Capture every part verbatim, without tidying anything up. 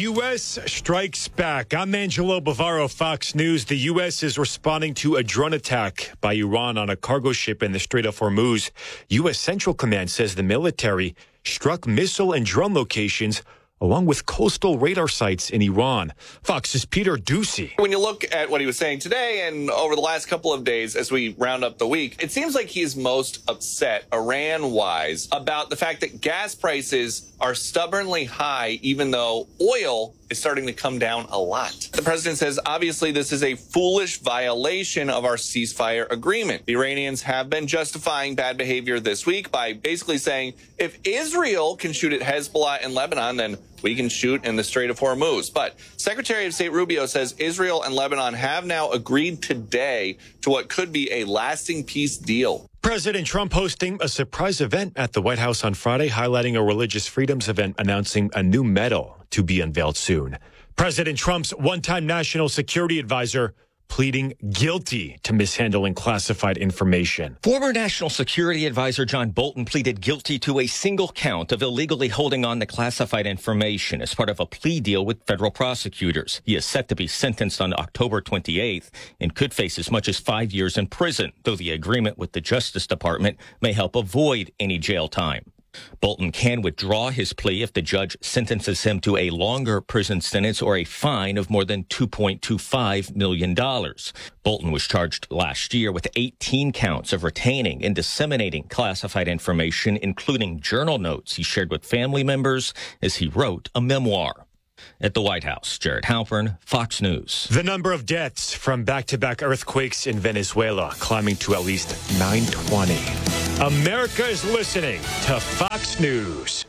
U S strikes back. I'm Angelo Bavaro, Fox News. The U S is responding to a drone attack by Iran on a cargo ship in the Strait of Hormuz. U S Central Command says the military struck missile and drone locations along with coastal radar sites in Iran. Fox's Peter Ducey. When you look at what he was saying today and over the last couple of days as we round up the week, it seems like he's most upset, Iran-wise, about the fact that gas prices are stubbornly high, even though oil is starting to come down a lot. The president says, obviously, this is a foolish violation of our ceasefire agreement. The Iranians have been justifying bad behavior this week by basically saying, if Israel can shoot at Hezbollah in Lebanon, then we can shoot in the Strait of Hormuz. But Secretary of State Rubio says Israel and Lebanon have now agreed today to what could be a lasting peace deal. President Trump hosting a surprise event at the White House on Friday, highlighting a religious freedoms event, announcing a new medal to be unveiled soon. President Trump's one-time national security advisor pleading guilty to mishandling classified information. Former National Security Advisor John Bolton pleaded guilty to a single count of illegally holding on to classified information as part of a plea deal with federal prosecutors. He is set to be sentenced on October twenty-eighth and could face as much as five years in prison, though the agreement with the Justice Department may help avoid any jail time. Bolton can withdraw his plea if the judge sentences him to a longer prison sentence or a fine of more than two point two five million dollars. Bolton was charged last year with eighteen counts of retaining and disseminating classified information, including journal notes he shared with family members as he wrote a memoir. At the White House, Jared Halpern, Fox News. The number of deaths from back-to-back earthquakes in Venezuela climbing to at least nine twenty. America is listening to Fox News.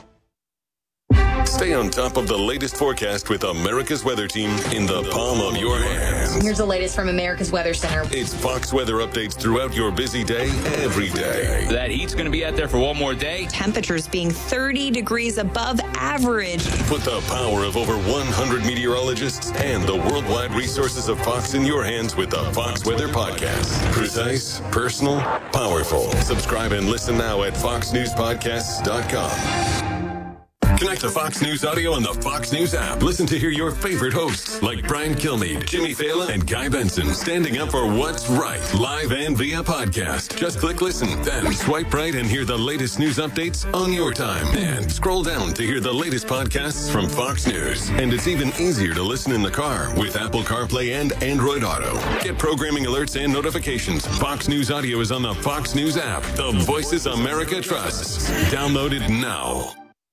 Stay on top of the latest forecast with America's Weather Team in the palm of your hands. Here's the latest from America's Weather Center. It's Fox weather updates throughout your busy day, every day. That heat's going to be out there for one more day. Temperatures being thirty degrees above average. Put the power of over one hundred meteorologists and the worldwide resources of Fox in your hands with the Fox Weather Podcast. Precise, personal, powerful. Subscribe and listen now at fox news podcasts dot com. Connect to Fox News Audio on the Fox News app. Listen to hear your favorite hosts like Brian Kilmeade, Jimmy Fallon, and Guy Benson standing up for what's right, live and via podcast. Just click listen, then swipe right and hear the latest news updates on your time. And scroll down to hear the latest podcasts from Fox News. And it's even easier to listen in the car with Apple CarPlay and Android Auto. Get programming alerts and notifications. Fox News Audio is on the Fox News app. The voices America trusts. Download it now.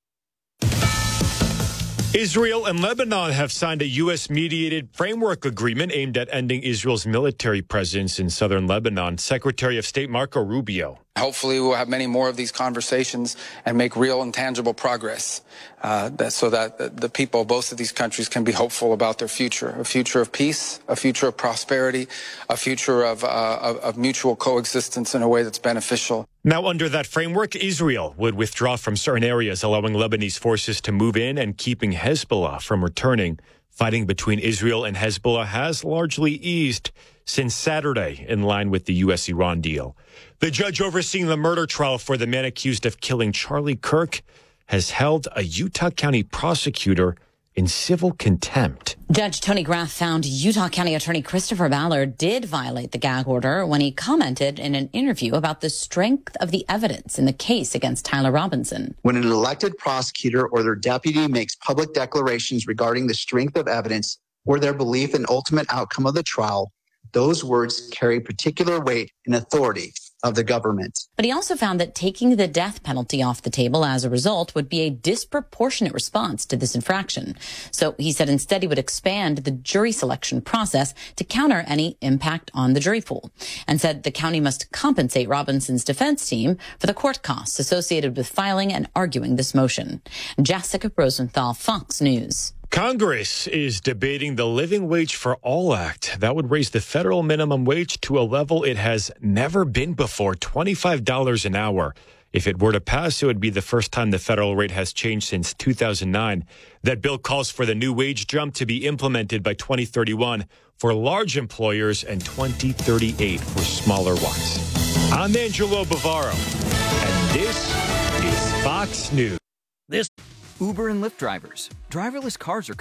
Israel and Lebanon have signed a U S-mediated framework agreement aimed at ending Israel's military presence in southern Lebanon. Secretary of State Marco Rubio. Hopefully we'll have many more of these conversations and make real and tangible progress uh, that, so that the, the people of both of these countries can be hopeful about their future, a future of peace, a future of prosperity, a future of, uh, of, of mutual coexistence in a way that's beneficial. Now, under that framework, Israel would withdraw from certain areas, allowing Lebanese forces to move in and keeping Hezbollah from returning. Fighting between Israel and Hezbollah has largely eased since Saturday, in line with the U S Iran deal. The judge overseeing the murder trial for the man accused of killing Charlie Kirk has held a Utah County prosecutor in civil contempt. Judge Tony Graff found Utah County Attorney Christopher Ballard did violate the gag order when he commented in an interview about the strength of the evidence in the case against Tyler Robinson. When an elected prosecutor or their deputy makes public declarations regarding the strength of evidence or their belief in ultimate outcome of the trial, those words carry particular weight and authority of the government. But he also found that taking the death penalty off the table as a result would be a disproportionate response to this infraction. So he said instead he would expand the jury selection process to counter any impact on the jury pool, and said the county must compensate Robinson's defense team for the court costs associated with filing and arguing this motion. Jessica Rosenthal, Fox News. Congress is debating the Living Wage for All Act. That would raise the federal minimum wage to a level it has never been before, twenty-five dollars an hour. If it were to pass, it would be the first time the federal rate has changed since two thousand nine. That bill calls for the new wage jump to be implemented by twenty thirty-one for large employers and twenty thirty-eight for smaller ones. I'm Angelo Bavaro, and this is Fox News. This Uber and Lyft drivers. Driverless cars are coming.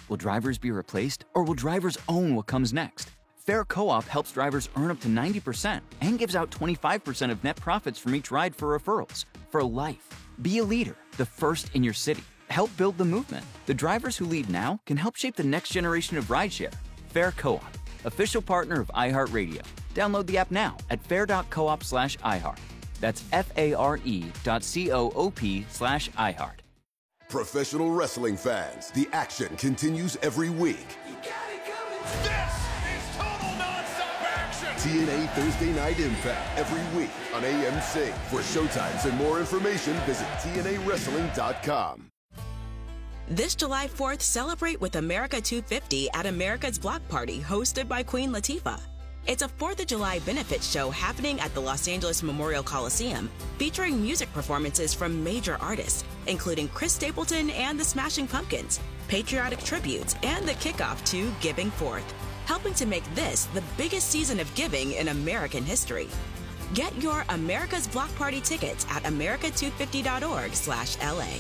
Will drivers be replaced, or will drivers own what comes next? Fair Co-op helps drivers earn up to ninety percent and gives out twenty-five percent of net profits from each ride for referrals. For life. Be a leader, the first in your city. Help build the movement. The drivers who lead now can help shape the next generation of rideshare. Fair Co-op, official partner of iHeartRadio. Download the app now at fair.coop slash iHeart. That's F-A-R-E dot C-O-O-P slash iHeart. Professional wrestling fans, the action continues every week. This is total nonstop action! T N A Thursday Night Impact every week on A M C. For showtimes and more information, visit T N A wrestling dot com. This July fourth, celebrate with America two fifty at America's Block Party, hosted by Queen Latifah. It's a fourth of July benefit show happening at the Los Angeles Memorial Coliseum, featuring music performances from major artists, including Chris Stapleton and the Smashing Pumpkins, patriotic tributes, and the kickoff to Giving Forth, helping to make this the biggest season of giving in American history. Get your America's Block Party tickets at america two fifty dot org slash L A.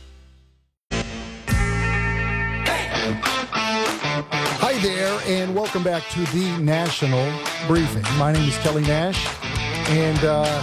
Hi there, and welcome back to the National Briefing. My name is Kelly Nash, and uh,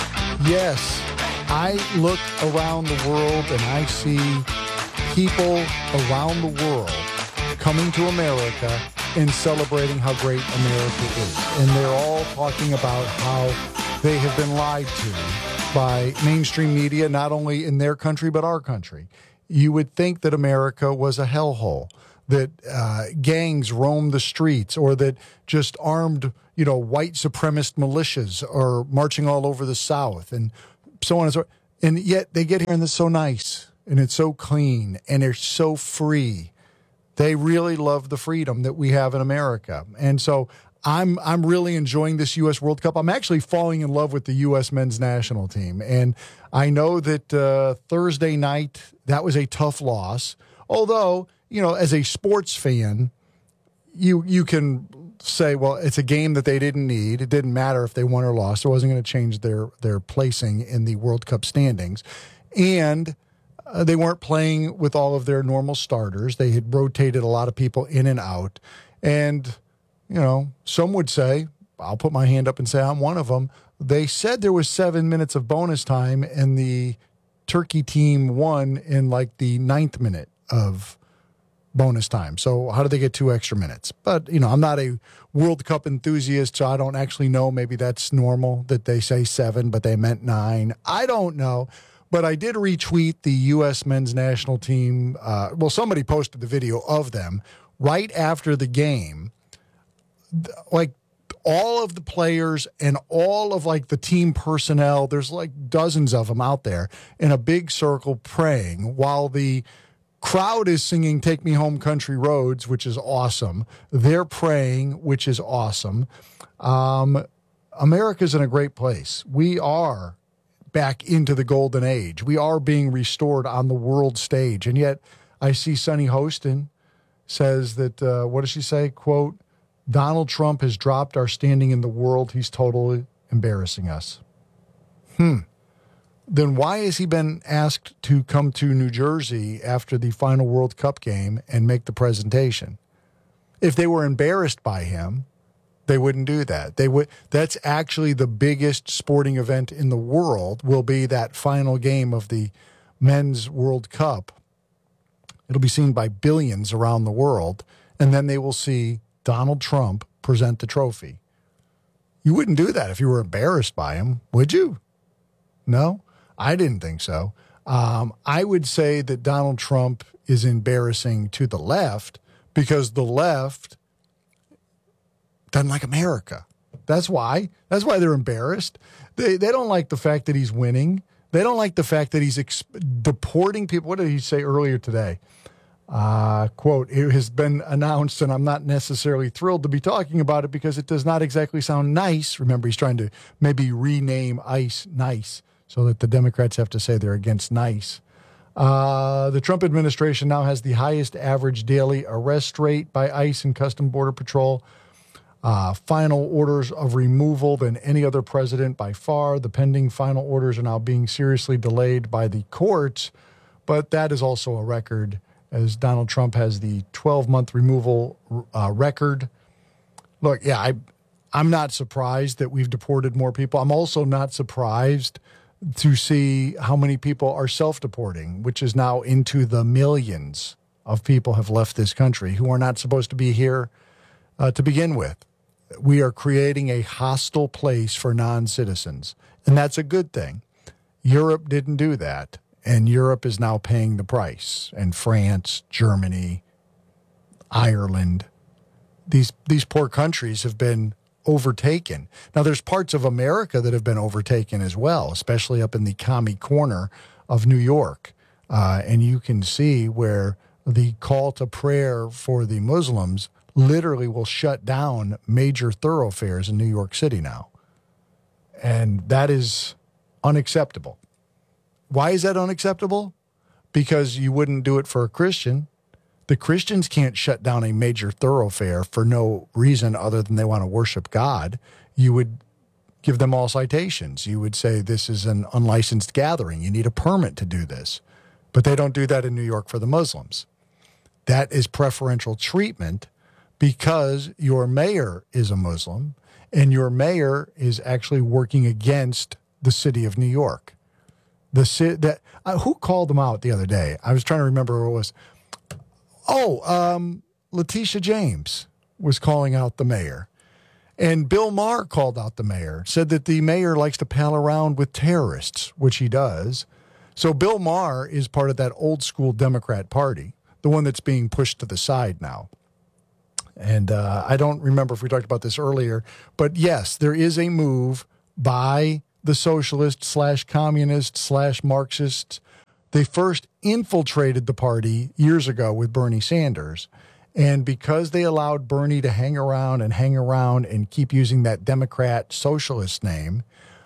yes, I look around the world and I see people around the world coming to America and celebrating how great America is. And they're all talking about how they have been lied to by mainstream media, not only in their country, but our country. You would think that America was a hellhole, that uh, gangs roam the streets, or that just armed, you know, white supremacist militias are marching all over the South, and so on and so on. And yet they get here and it's so nice, and it's so clean, and they're so free. They really love the freedom that we have in America. And so I'm I'm really enjoying this U S World Cup. I'm actually falling in love with the U S men's national team. And I know that uh, Thursday night, that was a tough loss. Although, you know, as a sports fan, you you can say, well, it's a game that they didn't need. It didn't matter if they won or lost. It wasn't going to change their, their placing in the World Cup standings. And uh, they weren't playing with all of their normal starters. They had rotated a lot of people in and out. And you know, some would say, I'll put my hand up and say I'm one of them. They said there was seven minutes of bonus time, and the Turkey team won in like the ninth minute of bonus time. So how did they get two extra minutes? But, you know, I'm not a World Cup enthusiast, so I don't actually know. Maybe that's normal that they say seven, but they meant nine. I don't know. But I did retweet the U S men's national team. Uh, well, somebody posted the video of them right after the game. Like all of the players and all of like the team personnel, there's like dozens of them out there in a big circle praying while the crowd is singing Take Me Home Country Roads, which is awesome. They're praying, which is awesome. Um, America's in a great place. We are back into the golden age. We are being restored on the world stage. And yet I see Sunny Hostin says that, uh, what does she say? Quote, Donald Trump has dropped our standing in the world. He's totally embarrassing us. Hmm. Then why has he been asked to come to New Jersey after the final World Cup game and make the presentation? If they were embarrassed by him, they wouldn't do that. They would. That's actually the biggest sporting event in the world, will be that final game of the Men's World Cup. It'll be seen by billions around the world, and then they will see Donald Trump present the trophy. You wouldn't do that if you were embarrassed by him, would you? No, I didn't think so. Um, I would say that Donald Trump is embarrassing to the left because the left doesn't like America. That's why. That's why they're embarrassed. They they don't like the fact that he's winning. They don't like the fact that he's exp- deporting people. What did he say earlier today? Uh, quote, it has been announced, and I'm not necessarily thrilled to be talking about it because it does not exactly sound nice. Remember, he's trying to maybe rename ICE NICE so that the Democrats have to say they're against NICE. Uh, the Trump administration now has the highest average daily arrest rate by ICE and Custom Border Patrol. Uh, final orders of removal than any other president by far. The pending final orders are now being seriously delayed by the courts, but that is also a record as Donald Trump has the twelve-month removal uh, record. Look, yeah, I, I'm not surprised that we've deported more people. I'm also not surprised to see how many people are self-deporting, which is now into the millions of people have left this country who are not supposed to be here uh, to begin with. We are creating a hostile place for non-citizens, and that's a good thing. Europe didn't do that, and Europe is now paying the price, and France, Germany, Ireland. These these poor countries have been overtaken. Now, there's parts of America that have been overtaken as well, especially up in the commie corner of New York. Uh, and you can see where the call to prayer for the Muslims literally will shut down major thoroughfares in New York City now. And that is unacceptable. Why is that unacceptable? Because you wouldn't do it for a Christian. The Christians can't shut down a major thoroughfare for no reason other than they want to worship God. You would give them all citations. You would say this is an unlicensed gathering. You need a permit to do this. But they don't do that in New York for the Muslims. That is preferential treatment because your mayor is a Muslim and your mayor is actually working against the city of New York. The city that uh, who called them out the other day? I was trying to remember who it was. Oh, um, Letitia James was calling out the mayor. And Bill Maher called out the mayor, said that the mayor likes to pal around with terrorists, which he does. So Bill Maher is part of that old school Democrat Party, the one that's being pushed to the side now. And uh, I don't remember if we talked about this earlier, but yes, there is a move by the socialist slash communist slash Marxists. They first infiltrated the party years ago with Bernie Sanders. And because they allowed Bernie to hang around and hang around and keep using that Democrat socialist name,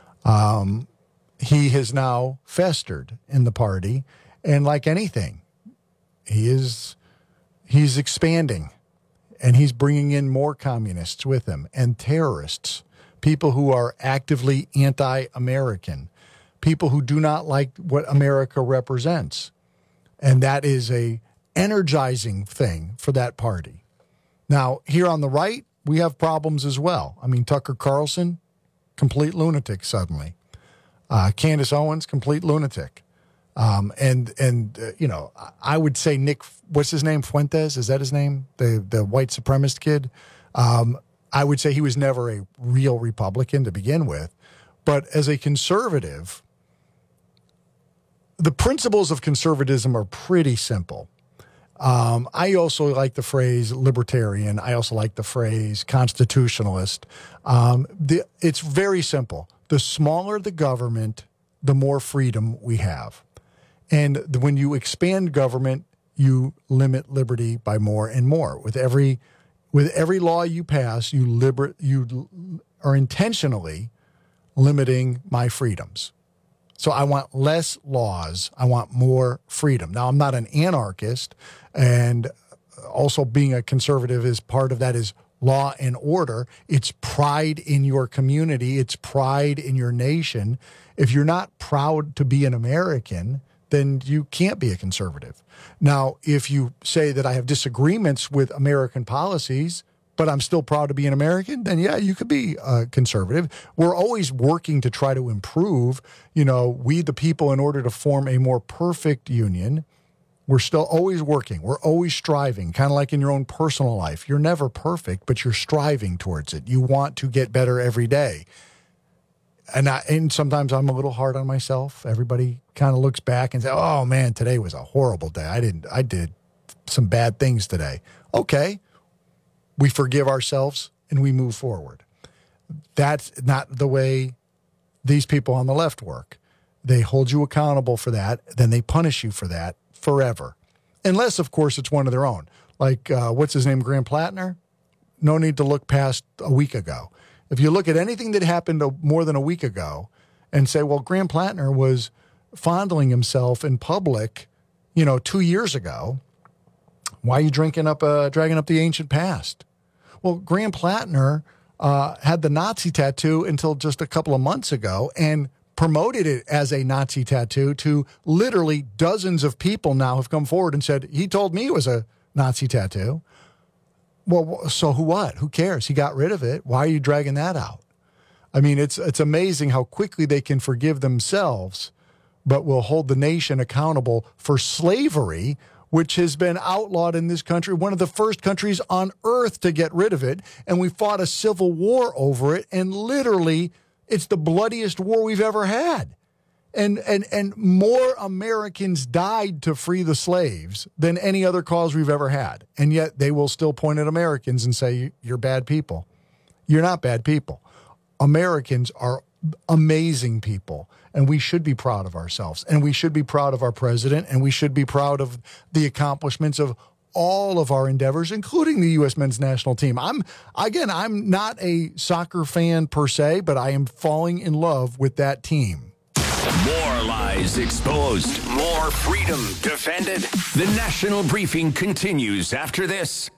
um, he has now festered in the party. And like anything, he is he's expanding. And he's bringing in more communists with him and terrorists, people who are actively anti-American, people who do not like what America represents. And that is a energizing thing for that party. Now, here on the right, we have problems as well. I mean, Tucker Carlson, complete lunatic suddenly. Uh, Candace Owens, complete lunatic. Um, and, and uh, you know, I would say Nick, what's his name, Fuentes? Is that his name? The, the white supremacist kid? Um, I would say he was never a real Republican to begin with. But as a conservative, the principles of conservatism are pretty simple. Um, I also like the phrase libertarian. I also like the phrase constitutionalist. Um, the, it's very simple. The smaller the government, the more freedom we have. And the, when you expand government, you limit liberty by more and more. With every with every law you pass, you liber, you are intentionally limiting my freedoms. So I want less laws. I want more freedom. Now, I'm not an anarchist, and also being a conservative is part of that is law and order. It's pride in your community. It's pride in your nation. If you're not proud to be an American, then you can't be a conservative. Now, if you say that I have disagreements with American policies, but I'm still proud to be an American, then yeah, you could be a conservative. We're always working to try to improve, you know, we the people in order to form a more perfect union. We're still always working. We're always striving, kind of like in your own personal life. You're never perfect, but you're striving towards it. You want to get better every day. And I, and sometimes I'm a little hard on myself. Everybody kind of looks back and says, oh man, today was a horrible day. I didn't, I did some bad things today. Okay. We forgive ourselves and we move forward. That's not the way these people on the left work. They hold you accountable for that. Then they punish you for that forever. Unless, of course, it's one of their own. Like, uh, what's his name, Graham Plattner? No need to look past a week ago. If you look at anything that happened more than a week ago and say, well, Graham Plattner was fondling himself in public, you know, two years ago, why are you drinking up, uh, dragging up the ancient past? Well, Graham Plattner uh, had the Nazi tattoo until just a couple of months ago and promoted it as a Nazi tattoo to literally dozens of people now have come forward and said, he told me it was a Nazi tattoo. Well, so who what? Who cares? He got rid of it. Why are you dragging that out? I mean, it's it's amazing how quickly they can forgive themselves, but will hold the nation accountable for slavery, which has been outlawed in this country, one of the first countries on earth to get rid of it. And we fought a civil war over it. And literally, it's the bloodiest war we've ever had. And, and, and more Americans died to free the slaves than any other cause we've ever had. And yet they will still point at Americans and say, you're bad people. You're not bad people. Americans are amazing people, and we should be proud of ourselves, and we should be proud of our president, and we should be proud of the accomplishments of all of our endeavors, including the U S men's national team. I'm, again, I'm not a soccer fan per se, but I am falling in love with that team. More lies exposed, more freedom defended. The National Briefing continues after this.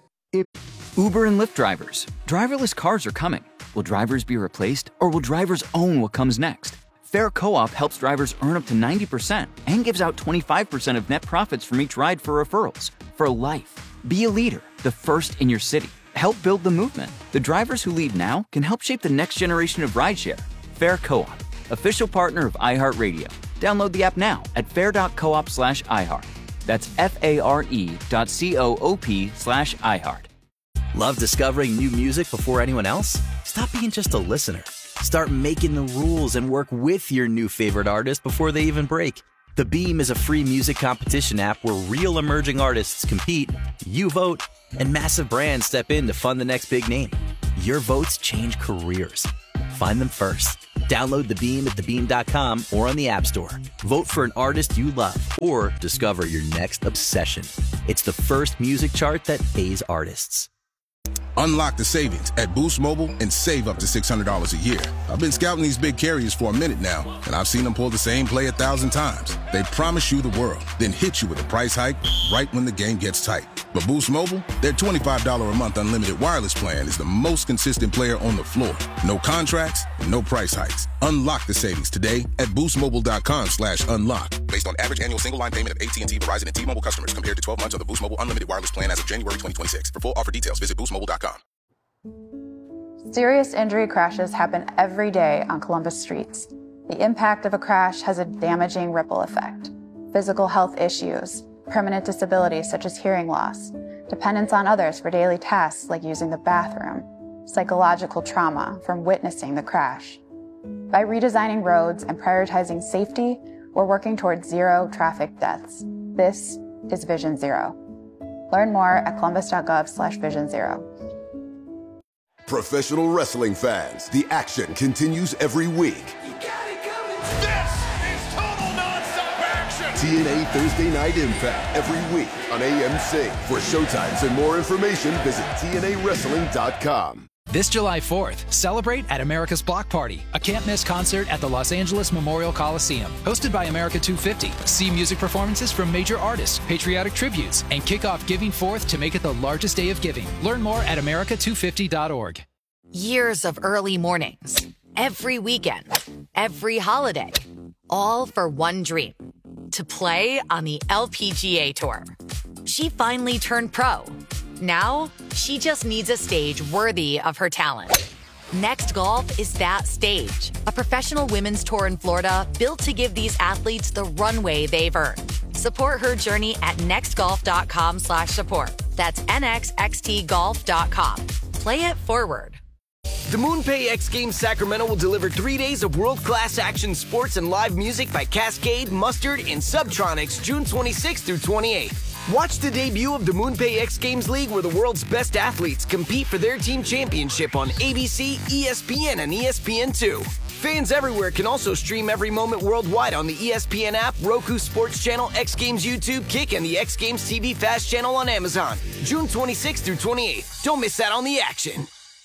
Uber and Lyft drivers. Driverless cars are coming. Will drivers be replaced, or will drivers own what comes next? Fair Co-op helps drivers earn up to ninety percent and gives out twenty-five percent of net profits from each ride for referrals. For life. Be a leader, the first in your city. Help build the movement. The drivers who lead now can help shape the next generation of rideshare. Fair Co-op, official partner of iHeartRadio. Download the app now at fair.coop slash iHeart. That's F-A-R-E dot C-O-O-P slash iHeart. Love discovering new music before anyone else? Stop being just a listener. Start making the rules and work with your new favorite artist before they even break. The Beam is a free music competition app where real emerging artists compete, you vote, and massive brands step in to fund the next big name. Your votes change careers. Find them first. Download The Beam at the beam dot com or on the App Store. Vote for an artist you love or discover your next obsession. It's the first music chart that pays artists. Unlock the savings at Boost Mobile and save up to six hundred dollars a year. I've been scouting these big carriers for a minute now, and I've seen them pull the same play a thousand times. They promise you the world, then hit you with a price hike right when the game gets tight. But Boost Mobile, their twenty-five dollars a month unlimited wireless plan is the most consistent player on the floor. No contracts, no price hikes. Unlock the savings today at boostmobile.com slash unlock. Based on average annual single line payment of A T and T, Verizon, and T-Mobile customers compared to twelve months of the Boost Mobile unlimited wireless plan as of January twenty twenty-six. For full offer details, visit boost mobile dot com. Serious injury crashes happen every day on Columbus streets. The impact of a crash has a damaging ripple effect. Physical health issues, permanent disabilities such as hearing loss, dependence on others for daily tasks like using the bathroom, psychological trauma from witnessing the crash. By redesigning roads and prioritizing safety, we're working towards zero traffic deaths. This is Vision Zero. Learn more at columbus.gov slash vision zero. Professional wrestling fans, the action continues every week. This is total nonstop action. T N A Thursday Night Impact every week on A M C. For showtimes and more information, visit T N A wrestling dot com. This July fourth, celebrate at America's Block Party, a can't-miss concert at the Los Angeles Memorial Coliseum. Hosted by America two fifty, see music performances from major artists, patriotic tributes, and kick off Giving Fourth to make it the largest day of giving. Learn more at america two fifty dot org. Years of early mornings, every weekend, every holiday, all for one dream, to play on the L P G A Tour. She finally turned pro. Now, she just needs a stage worthy of her talent. Next Golf is that stage, a professional women's tour in Florida built to give these athletes the runway they've earned. Support her journey at nextgolf.com slash support. That's N X X T golf dot com. Play it forward. The MoonPay X Games Sacramento will deliver three days of world-class action sports and live music by Cascade, Mustard, and Subtronics June twenty-sixth through twenty-eighth. Watch the debut of the MoonPay X Games League where the world's best athletes compete for their team championship on A B C, E S P N, and E S P N two. Fans everywhere can also stream every moment worldwide on the E S P N app, Roku Sports Channel, X Games YouTube, Kick, and the X Games T V Fast Channel on Amazon. June twenty-sixth through twenty-eighth. Don't miss out on the action.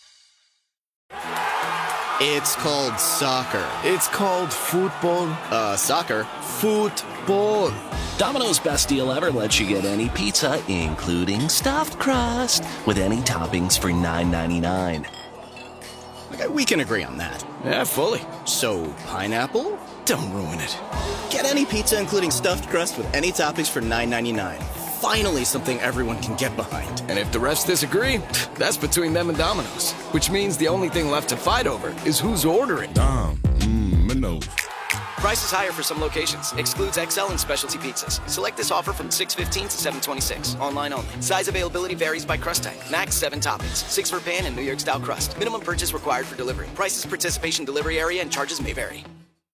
It's called soccer. It's called football. Uh, soccer. Football. Domino's Best Deal Ever lets you get any pizza, including stuffed crust, with any toppings for nine ninety-nine. Okay, we can agree on that. Yeah, fully. So, pineapple? Don't ruin it. Get any pizza including stuffed crust with any toppings for nine ninety-nine. Finally something everyone can get behind. And if the refs disagree, that's between them and Domino's. Which means the only thing left to fight over is who's ordering. Dom, mmm, Minos. Price is higher for some locations. Excludes X L and specialty pizzas. Select this offer from six fifteen to seven twenty-six. Online only. Size availability varies by crust type. Max seven toppings. Six for pan and New York style crust. Minimum purchase required for delivery. Prices, participation, delivery area, and charges may vary.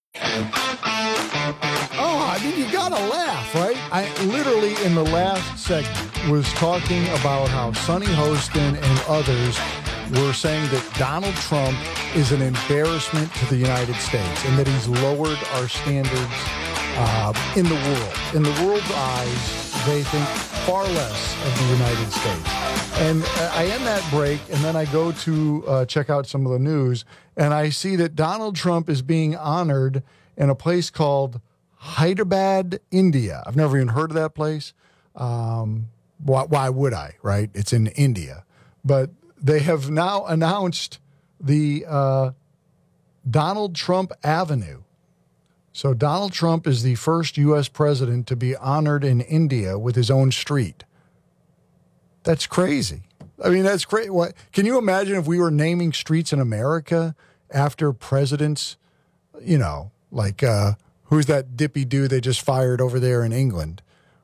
Oh, I mean, you gotta laugh, right? I literally, in the last segment, was talking about how Sonny Hostin and others were saying that Donald Trump is an embarrassment to the United States and that he's lowered our standards uh, in the world. In the world's eyes, they think far less of the United States. And I end that break, and then I go to uh, check out some of the news, and I see that Donald Trump is being honored in a place called Hyderabad, India. I've never even heard of that place. Um, why, why would I, right? It's in India. But they have now announced the uh, Donald Trump Avenue. So Donald Trump is the first U S president to be honored in India with his own street. That's crazy. I mean, that's crazy. What, can you imagine if we were naming streets in America after presidents, you know, like uh, who's that dippy dude they just fired over there in England?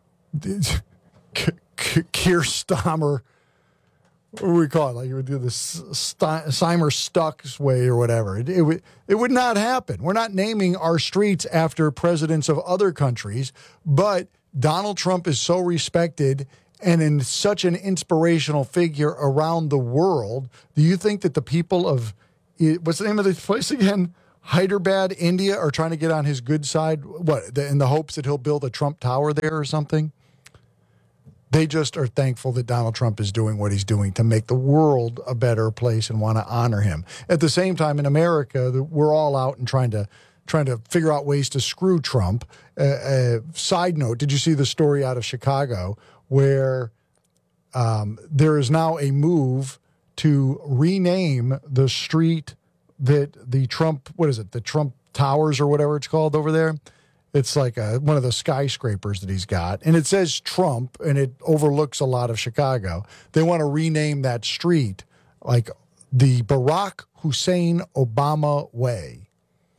Keir Starmer. What do we call it? Like you would do the Seimer Stucks way or whatever. It, it, would, it would not happen. We're not naming our streets after presidents of other countries, but Donald Trump is so respected and in such an inspirational figure around the world. Do you think that the people of, what's the name of the place again? Hyderabad, India, are trying to get on his good side? What, in the hopes that he'll build a Trump Tower there or something? They just are thankful that Donald Trump is doing what he's doing to make the world a better place and want to honor him. At the same time, in America, we're all out and trying to trying to figure out ways to screw Trump. Uh, uh, side note, did you see the story out of Chicago where um, there is now a move to rename the street that the Trump, what is it, the Trump Towers or whatever it's called over there? It's like a, one of the skyscrapers that he's got. And it says Trump, and it overlooks a lot of Chicago. They want to rename that street like the Barack Hussein Obama Way.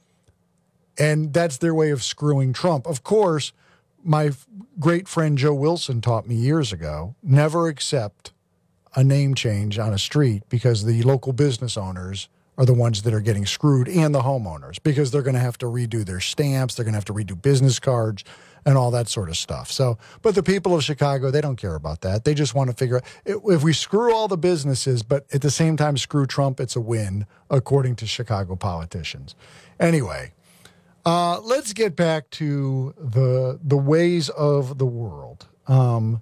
And that's their way of screwing Trump. Of course, my great friend Joe Wilson taught me years ago, never accept a name change on a street because the local business owners are the ones that are getting screwed, and the homeowners, because they're going to have to redo their stamps, they're going to have to redo business cards and all that sort of stuff. So, but the people of Chicago, they don't care about that. They just want to figure out, if we screw all the businesses, but at the same time screw Trump, it's a win, according to Chicago politicians. Anyway, uh, let's get back to the the ways of the world. Um,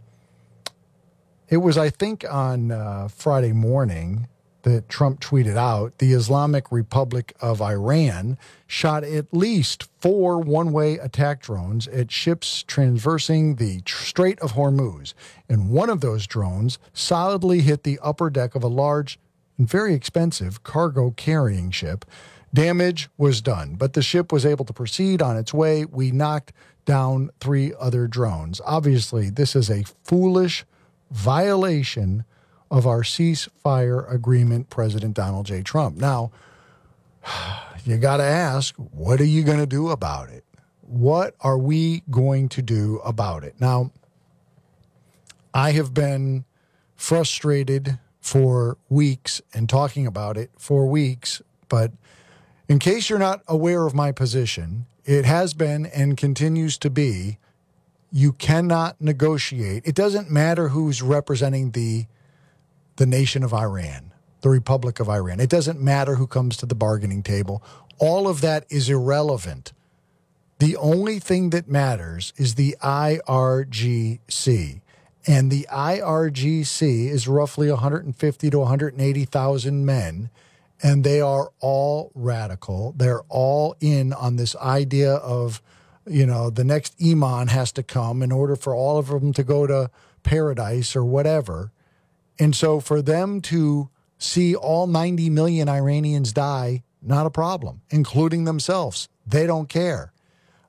it was, I think, on uh, Friday morning that Trump tweeted out, the Islamic Republic of Iran shot at least four one-way attack drones at ships traversing the Strait of Hormuz. And one of those drones solidly hit the upper deck of a large and very expensive cargo carrying ship. Damage was done, but the ship was able to proceed on its way. We knocked down three other drones. Obviously, this is a foolish violation of our ceasefire agreement, President Donald J. Trump. Now, you got to ask, what are you going to do about it? What are we going to do about it? Now, I have been frustrated for weeks and talking about it for weeks, but in case you're not aware of my position, it has been and continues to be, you cannot negotiate. It doesn't matter who's representing the the nation of Iran, the Republic of Iran. It doesn't matter who comes to the bargaining table. All of that is irrelevant. The only thing that matters is the I R G C. And the I R G C is roughly one hundred fifty to one hundred eighty thousand men, and they are all radical. They're all in on this idea of, you know, the next Iman has to come in order for all of them to go to paradise or whatever. And so for them to see all ninety million Iranians die, not a problem, including themselves. They don't care.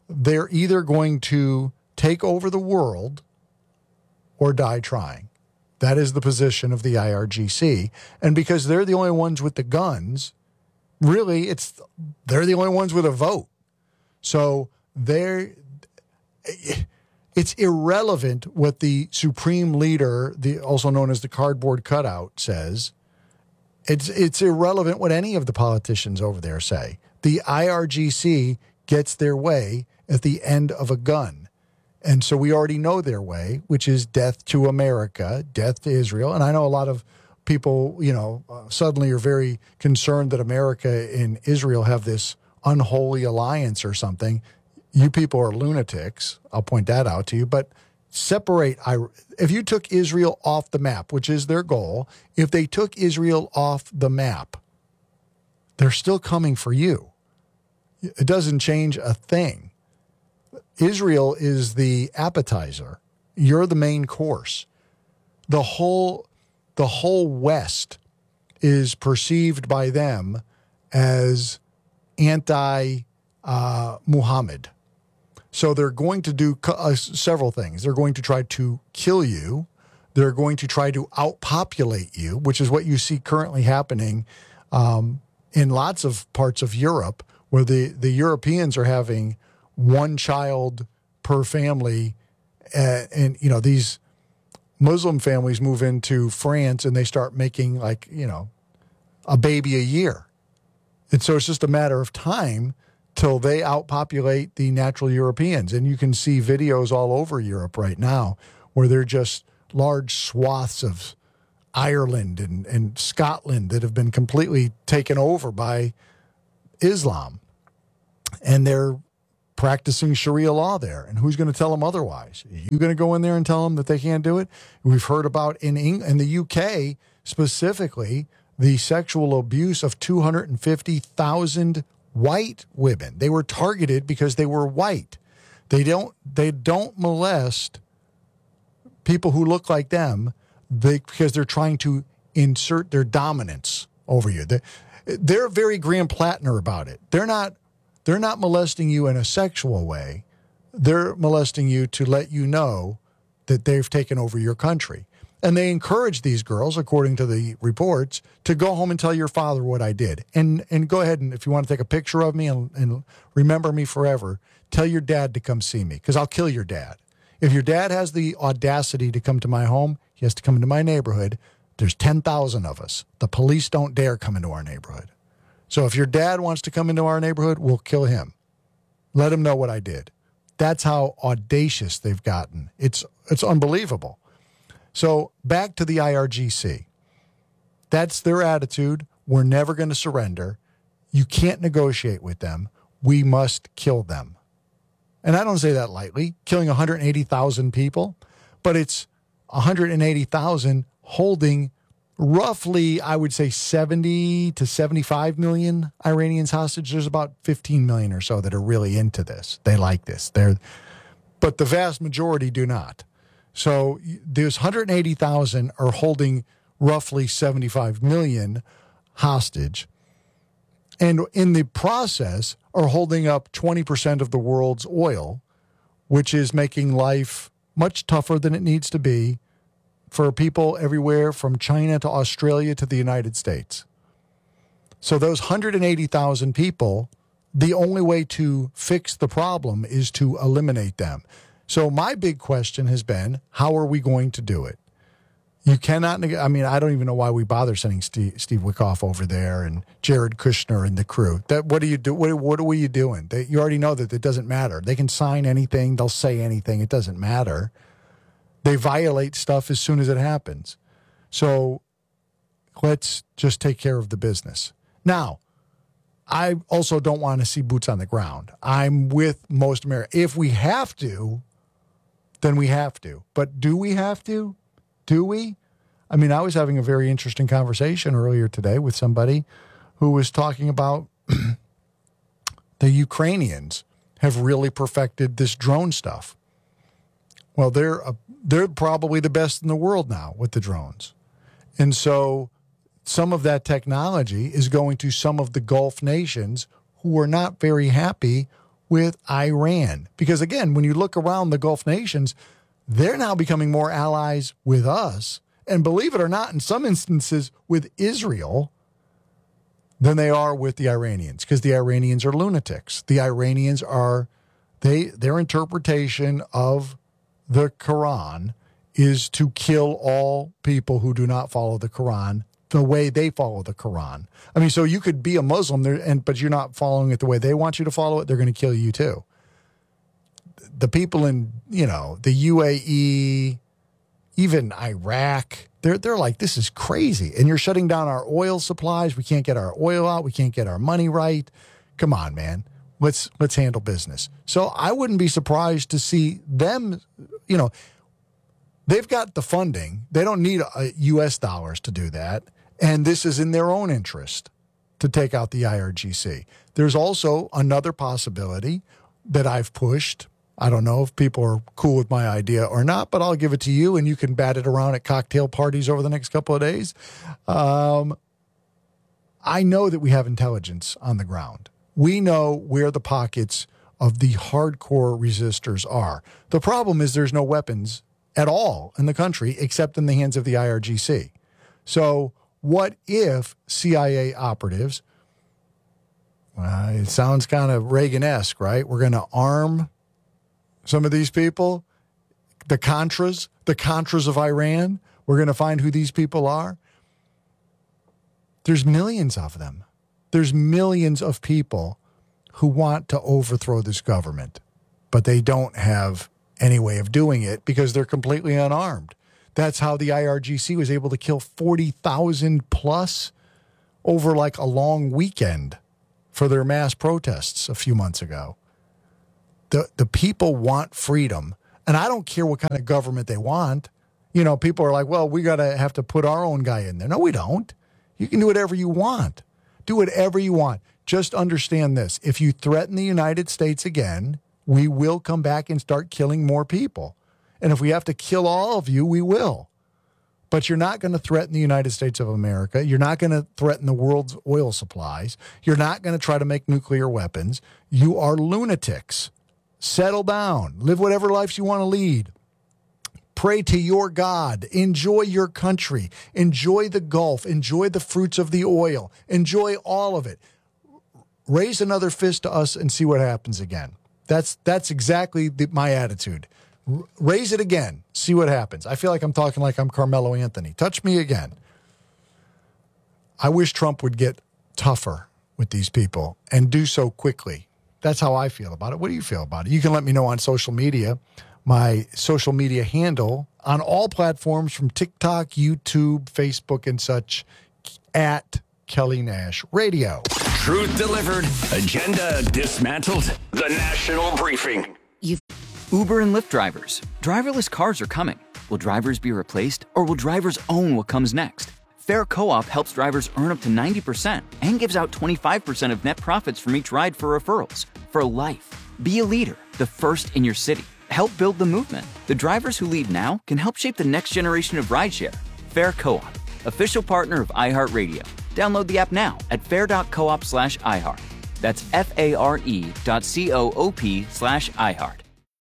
they're either going to take over the world or die trying. That is the position of the I R G C. And because they're the only ones with the guns, really, it's they're the only ones with a vote. So they're, it's irrelevant what the supreme leader, the also known as the cardboard cutout, says. It's it's irrelevant what any of the politicians over there say. The I R G C gets their way at the end of a gun. And so we already know their way, which is death to America, death to Israel. And I know a lot of people, you know, uh, suddenly are very concerned that America and Israel have this unholy alliance or something. You people are lunatics. I'll point that out to you. But separate, if you took Israel off the map, which is their goal, if they took Israel off the map, they're still coming for you. It doesn't change a thing. Israel is the appetizer. You're the main course. The whole, the whole West is perceived by them as anti-Muhammad. Uh, so they're going to do uh, several things. They're going to try to kill you. They're going to try to outpopulate you, which is what you see currently happening um, in lots of parts of Europe, where the, the Europeans are having one child per family. Uh, and, you know, these Muslim families move into France and they start making like, you know, a baby a year. And so it's just a matter of time till they outpopulate the natural Europeans. And you can see videos all over Europe right now where they're just large swaths of Ireland and, and Scotland that have been completely taken over by Islam. And they're practicing Sharia law there. And who's going to tell them otherwise? Are you going to go in there and tell them that they can't do it? We've heard about in Eng- in the U K specifically the sexual abuse of two hundred fifty thousand white women. They were targeted because they were white. They don't they don't molest people who look like them they, because they're trying to insert their dominance over you. They're, they're very Graham Plattner about it. They're not They're not molesting you in a sexual way. They're molesting you to let you know that they've taken over your country. And they encourage these girls, according to the reports, to go home and tell your father what I did. And and go ahead and, if you want to take a picture of me and, and remember me forever, tell your dad to come see me, because I'll kill your dad. If your dad has the audacity to come to my home, he has to come into my neighborhood. There's ten thousand of us. The police don't dare come into our neighborhood. So if your dad wants to come into our neighborhood, we'll kill him. Let him know what I did. That's how audacious they've gotten. It's it's unbelievable. So back to the I R G C. That's their attitude. We're never going to surrender. You can't negotiate with them. We must kill them. And I don't say that lightly, killing one hundred eighty thousand people, but it's one hundred eighty thousand holding roughly, I would say, seventy to seventy-five million Iranians hostage. There's about fifteen million or so that are really into this. They like this. They're, but the vast majority do not. So there's one hundred eighty thousand are holding roughly seventy-five million hostage. And in the process are holding up twenty percent of the world's oil, which is making life much tougher than it needs to be for people everywhere from China to Australia to the United States. So those one hundred eighty thousand people, the only way to fix the problem is to eliminate them. So my big question has been, how are we going to do it? You cannot, I mean, I don't even know why we bother sending Steve, Steve Wickoff over there and Jared Kushner and the crew. That What do you do? What, what are you doing? They, you already know that it doesn't matter. They can sign anything. They'll say anything. It doesn't matter. They violate stuff as soon as it happens. So let's just take care of the business. Now, I also don't want to see boots on the ground. I'm with most Americans. If we have to, then we have to. But do we have to? Do we? I mean, I was having a very interesting conversation earlier today with somebody who was talking about the Ukrainians have really perfected this drone stuff. Well, they're a, they're probably the best in the world now with the drones. And so some of that technology is going to some of the Gulf nations who are not very happy with Iran. Because again, when you look around the Gulf nations, they're now becoming more allies with us. And believe it or not, in some instances with Israel than they are with the Iranians, because the Iranians are lunatics. The Iranians are, they their interpretation of the Quran is to kill all people who do not follow the Quran the way they follow the Quran. I mean, so you could be a Muslim there, and but you're not following it the way they want you to follow it, they're going to kill you too. The people in, you know, the U A E, even Iraq, they're they're like, this is crazy. And you're shutting down our oil supplies. We can't get our oil out. We can't get our money right. Come on, man. Let's let's handle business. So I wouldn't be surprised to see them, you know, they've got the funding. They don't need uh, U S dollars to do that. And this is in their own interest to take out the I R G C. There's also another possibility that I've pushed. I don't know if people are cool with my idea or not, but I'll give it to you, and you can bat it around at cocktail parties over the next couple of days. Um, I know that we have intelligence on the ground. We know where the pockets of the hardcore resistors are. The problem is there's no weapons at all in the country except in the hands of the I R G C. So what if C I A operatives, uh, it sounds kind of Reagan-esque, right? We're going to arm some of these people, the Contras, the Contras of Iran. We're going to find who these people are. There's millions of them. There's millions of people who want to overthrow this government, but they don't have any way of doing it because they're completely unarmed. That's how the I R G C was able to kill forty thousand plus over like a long weekend for their mass protests a few months ago. The the people want freedom, and I don't care what kind of government they want. You know, people are like, well, we got to have to put our own guy in there. No, we don't. You can do whatever you want. Do whatever you want. Just understand this. If you threaten the United States again, we will come back and start killing more people. And if we have to kill all of you, we will. But you're not going to threaten the United States of America. You're not going to threaten the world's oil supplies. You're not going to try to make nuclear weapons. You are lunatics. Settle down. Live whatever lives you want to lead. Pray to your God. Enjoy your country. Enjoy the Gulf. Enjoy the fruits of the oil. Enjoy all of it. Raise another fist to us and see what happens again. That's that's exactly the, my attitude. R- raise it again. See what happens. I feel like I'm talking like I'm Carmelo Anthony. Touch me again. I wish Trump would get tougher with these people and do so quickly. That's how I feel about it. What do you feel about it? You can let me know on social media. My social media handle on all platforms from TikTok, YouTube, Facebook, and such, at Kelly Nash Radio. Truth delivered, agenda dismantled. The National Briefing. You've Uber and Lyft drivers. Driverless cars are coming. Will drivers be replaced, or will drivers own what comes next? Fair Co-op helps drivers earn up to ninety percent and gives out twenty-five percent of net profits from each ride for referrals. For life. Be a leader, the first in your city. Help build the movement. The drivers who lead now can help shape the next generation of rideshare. Fair Co-op, official partner of iHeartRadio. Download the app now at fair.coop slash iHeart. That's F-A-R-E dot C-O-O-P slash iHeart.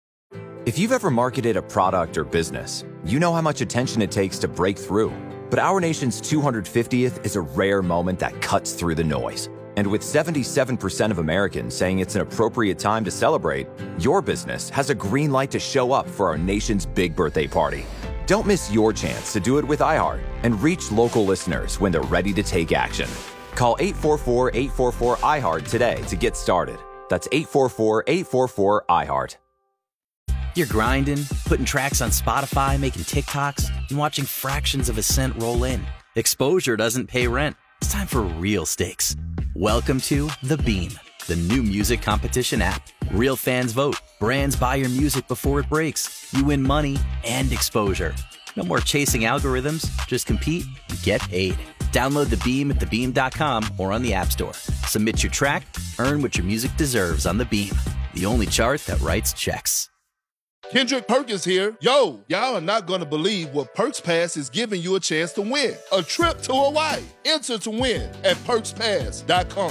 If you've ever marketed a product or business, you know how much attention it takes to break through. But our nation's two hundred fiftieth is a rare moment that cuts through the noise. And with seventy-seven percent of Americans saying it's an appropriate time to celebrate, your business has a green light to show up for our nation's big birthday party. Don't miss your chance to do it with iHeart and reach local listeners when they're ready to take action. Call eight four four, eight four four, I HEART today to get started. That's eight four four, eight four four, I HEART. You're grinding, putting tracks on Spotify, making TikToks, and watching fractions of a cent roll in. Exposure doesn't pay rent. It's time for real stakes. Welcome to The Beam, the new music competition app. Real fans vote. Brands buy your music before it breaks. You win money and exposure. No more chasing algorithms. Just compete and get paid. Download The Beam at the beam dot com or on the App Store. Submit your track. Earn what your music deserves on The Beam, the only chart that writes checks. Kendrick Perkins here. Yo, y'all are not going to believe what Perks Pass is giving you a chance to win. A trip to Hawaii. Enter to win at perks pass dot com.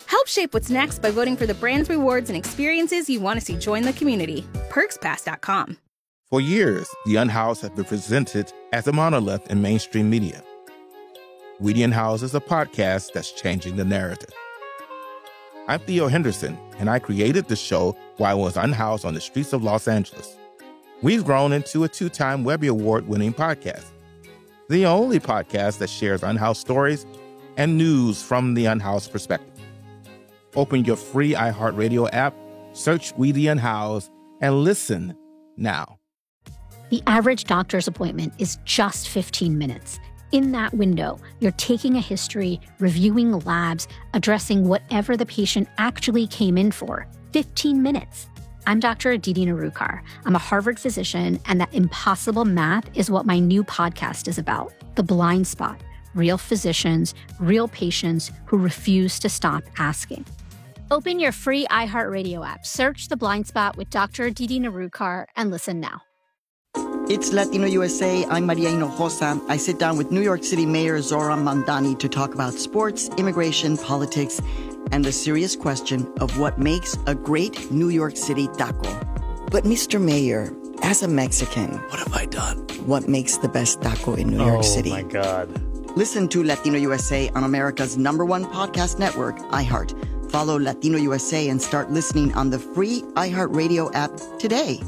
Help shape what's next by voting for the brands, rewards, and experiences you want to see join the community. perks pass dot com. For years, The Unhoused have been presented as a monolith in mainstream media. We The Unhoused is a podcast that's changing the narrative. I'm Theo Henderson, and I created the show while I was unhoused on the streets of Los Angeles. We've grown into a two-time Webby Award-winning podcast, the only podcast that shares unhoused stories and news from the unhoused perspective. Open your free iHeartRadio app, search We The Unhoused, and listen now. The average doctor's appointment is just fifteen minutes. In that window, you're taking a history, reviewing labs, addressing whatever the patient actually came in for. fifteen minutes. I'm Doctor Aditi Narukar. I'm a Harvard physician, and that impossible math is what my new podcast is about. The Blind Spot. Real physicians, real patients who refuse to stop asking. Open your free iHeartRadio app, search The Blind Spot with Doctor Aditi Narukar, and listen now. It's Latino U S A. I'm Maria Hinojosa. I sit down with New York City Mayor Zoran Mandani to talk about sports, immigration, politics, and the serious question of what makes a great New York City taco. But Mister Mayor, as a Mexican, What have I done? what makes the best taco in New Oh, York City? my God. Listen to Latino U S A on America's number one podcast network, iHeart. Follow Latino U S A and start listening on the free iHeartRadio app today.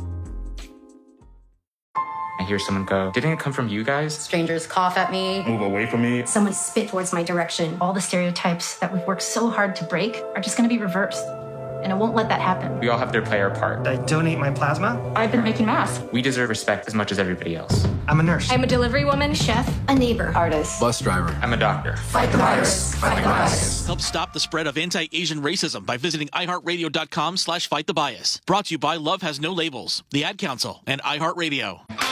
I hear someone go, didn't it come from you guys? Strangers cough at me. Move away from me. Someone spit towards my direction. All the stereotypes that we've worked so hard to break are just going to be reversed. And I won't let that happen. We all have to play our part. I donate my plasma. I've been making masks. We deserve respect as much as everybody else. I'm a nurse. I'm a delivery woman, chef, a neighbor, artist. Bus driver. I'm a doctor. Fight the virus. Fight the bias. Help stop the spread of anti-Asian racism by visiting iHeartRadio.com slash fight the bias. Brought to you by Love Has No Labels, the Ad Council, and iHeartRadio.